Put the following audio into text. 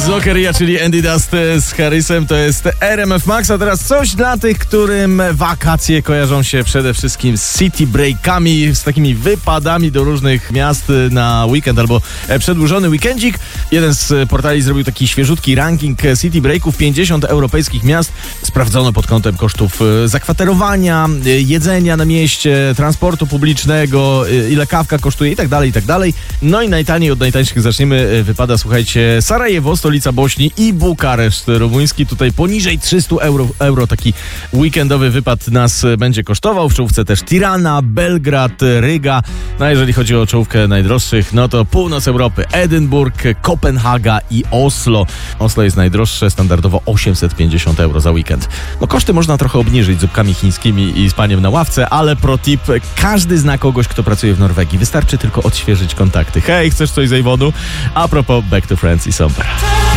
Lockeria, czyli Andy Dust z Harrisem, to jest RMF Max, a teraz coś dla tych, którym wakacje kojarzą się przede wszystkim z city breakami, z takimi wypadami do różnych miast na weekend albo przedłużony weekendzik. Jeden z portali zrobił taki świeżutki ranking city breaków 50 europejskich miast. Sprawdzono pod kątem kosztów zakwaterowania, jedzenia na mieście, transportu publicznego, ile kawka kosztuje i tak dalej. No i najtaniej od najtańszych zaczniemy. Wypada, słuchajcie, Sarajewo, stolica Bośni, i Bukareszt rumuński. Tutaj poniżej 300 euro taki weekendowy wypad nas będzie kosztował. W czołówce też Tirana, Belgrad, Ryga. No a jeżeli chodzi o czołówkę najdroższych, no to północ Europy, Edynburg, Kopenhaga i Oslo. Oslo jest najdroższe, standardowo 850 euro za weekend. No koszty można trochę obniżyć zupkami chińskimi i spaniem na ławce, ale pro tip, każdy zna kogoś, kto pracuje w Norwegii. Wystarczy tylko odświeżyć kontakty. Hej, chcesz coś z Avonu? A propos Back to Friends i Summer.